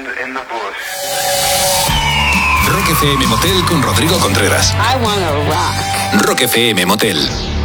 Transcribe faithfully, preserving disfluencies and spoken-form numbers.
in the bush. Rock F M Motel con Rodrigo Contreras. I wanna rock. Rock F M Motel.